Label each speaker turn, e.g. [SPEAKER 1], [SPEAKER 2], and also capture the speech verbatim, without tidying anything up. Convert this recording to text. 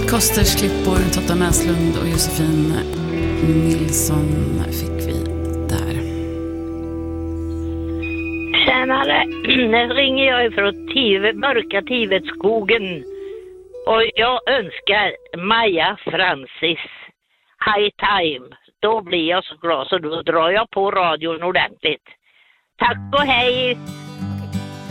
[SPEAKER 1] Kosters klippor, Totta Näslund och Josefin Nilsson fick vi där.
[SPEAKER 2] Tjänare, nu ringer jag ifrån Tive, mörka Tivetskogen. Och jag önskar Maja Francis High Time. Då blir jag så glad så då drar jag på radion ordentligt. Tack och hej!